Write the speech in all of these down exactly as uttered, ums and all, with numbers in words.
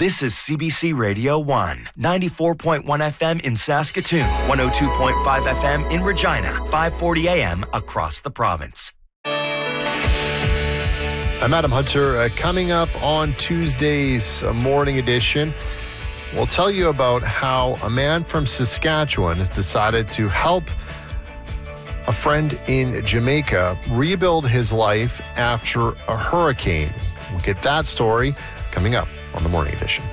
This is C B C Radio one, ninety-four point one F M in Saskatoon, one oh two point five F M in Regina, five forty A M across the province. I'm Adam Hunter. Uh, coming up on Tuesday's uh, morning edition, we'll tell you about how a man from Saskatchewan has decided to help a friend in Jamaica rebuild his life after a hurricane. We'll get that story coming up on the morning edition.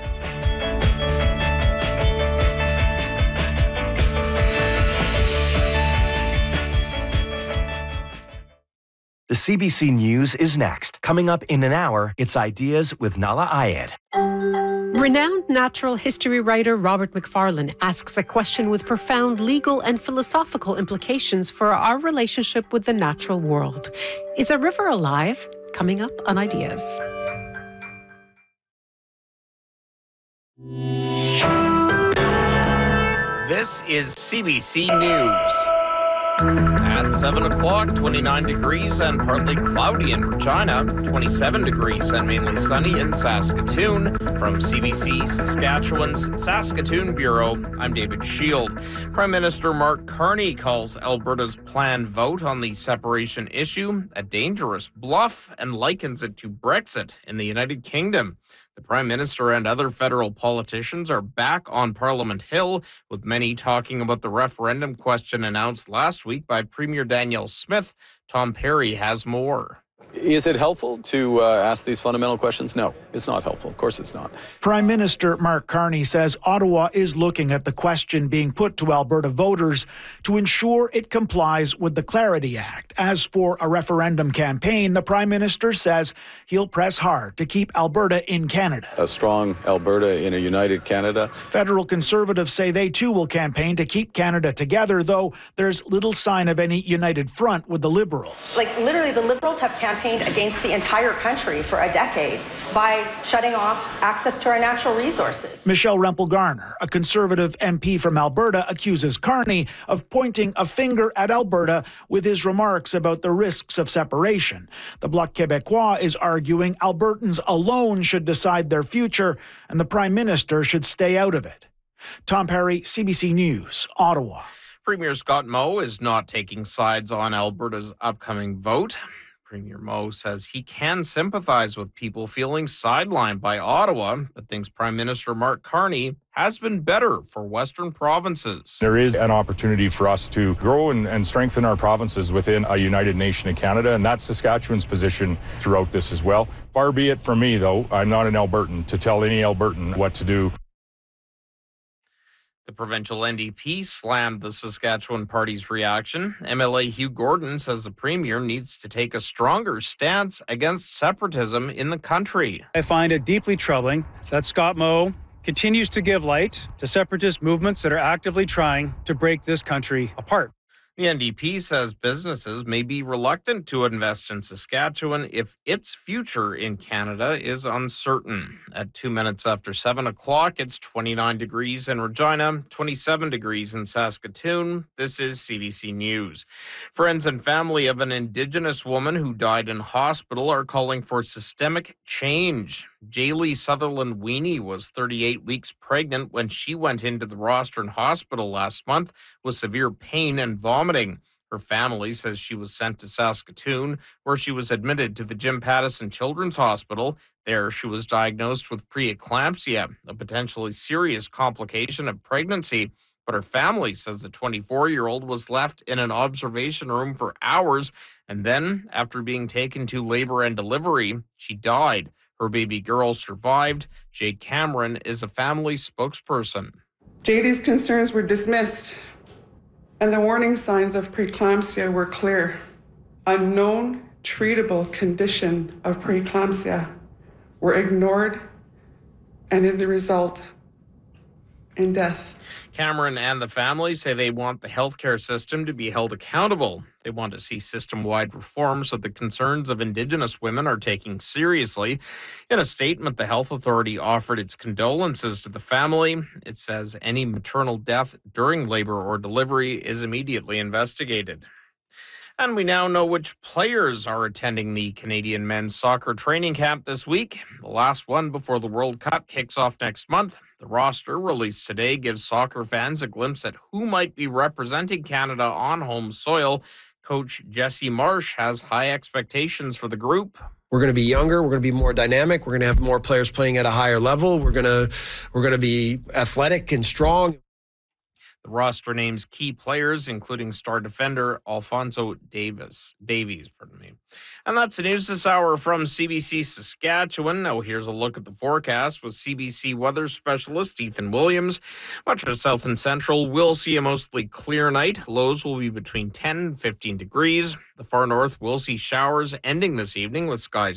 The C B C News is next. Coming up in an hour, it's Ideas with Nala Ayed. Renowned natural history writer Robert Macfarlane asks a question with profound legal and philosophical implications for our relationship with the natural world. Is a river alive? Coming up on Ideas. This is C B C News. At seven o'clock, twenty-nine degrees and partly cloudy in Regina, twenty-seven degrees and mainly sunny in Saskatoon. From C B C Saskatchewan's Saskatoon Bureau, I'm David Shield. Prime Minister Mark Carney calls Alberta's planned vote on the separation issue a dangerous bluff and likens it to Brexit in the United Kingdom. The Prime Minister and other federal politicians are back on Parliament Hill, with many talking about the referendum question announced last week by Premier Danielle Smith. Tom Perry has more. Is it helpful to uh, ask these fundamental questions? No, it's not helpful. Of course it's not. Prime Minister Mark Carney says Ottawa is looking at the question being put to Alberta voters to ensure it complies with the Clarity Act. As for a referendum campaign, the Prime Minister says he'll press hard to keep Alberta in Canada. A strong Alberta in a united Canada. Federal Conservatives say they too will campaign to keep Canada together, though there's little sign of any united front with the Liberals. Like, literally, the Liberals have campaigned against the entire country for a decade by shutting off access to our natural resources. Michelle Rempel-Garner, a Conservative M P from Alberta, accuses Carney of pointing a finger at Alberta with his remarks about the risks of separation. The Bloc Québécois is arguing Albertans alone should decide their future and the Prime Minister should stay out of it. Tom Perry, C B C News, Ottawa. Premier Scott Moe is not taking sides on Alberta's upcoming vote. Premier Moe says he can sympathize with people feeling sidelined by Ottawa, but thinks Prime Minister Mark Carney has been better for Western provinces. There is an opportunity for us to grow and, and strengthen our provinces within a united nation of Canada, and that's Saskatchewan's position throughout this as well. Far be it from me, though, I'm not an Albertan, to tell any Albertan what to do. The provincial N D P slammed the Saskatchewan party's reaction. M L A Hugh Gordon says the premier needs to take a stronger stance against separatism in the country. I find it deeply troubling that Scott Moe continues to give light to separatist movements that are actively trying to break this country apart. The N D P says businesses may be reluctant to invest in Saskatchewan if its future in Canada is uncertain. At two minutes after seven o'clock, it's twenty-nine degrees in Regina, twenty-seven degrees in Saskatoon. This is C B C News. Friends and family of an Indigenous woman who died in hospital are calling for systemic change. Jaylee Sutherland Weenie was thirty-eight weeks pregnant when she went into the Rostron Hospital last month with severe pain and vomiting. Her family says she was sent to Saskatoon, where she was admitted to the Jim Pattison Children's Hospital. There, she was diagnosed with preeclampsia, a potentially serious complication of pregnancy. But her family says the twenty-four-year-old was left in an observation room for hours, and then, after being taken to labor and delivery, she died. Her baby girl survived. Jay Cameron is a family spokesperson. J D's concerns were dismissed, and the warning signs of preeclampsia were clear. A known treatable condition of preeclampsia were ignored, and in the result, in death. Cameron and the family say they want the healthcare system to be held accountable. They want to see system-wide reforms so the concerns of Indigenous women are taken seriously. In a statement, the health authority offered its condolences to the family. It says any maternal death during labor or delivery is immediately investigated. And we now know which players are attending the Canadian men's soccer training camp this week. The last one before the World Cup kicks off next month. The roster released today gives soccer fans a glimpse at who might be representing Canada on home soil. Coach Jesse Marsh has high expectations for the group. We're going to be younger. We're going to be more dynamic. We're going to have more players playing at a higher level. We're going to we're going to be athletic and strong. The roster names key players, including star defender Alfonso Davis, Davies. Pardon me. And that's the news this hour from C B C Saskatchewan. Now here's a look at the forecast with C B C weather specialist Ethan Williams. Much of south and central will see a mostly clear night. Lows will be between ten and fifteen degrees. The far north will see showers ending this evening with skies